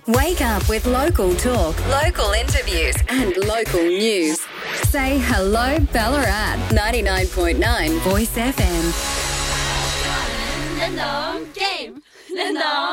Wake up with local talk, local interviews, and local news. Say hello, Ballarat. 99.9 Voice FM. Game.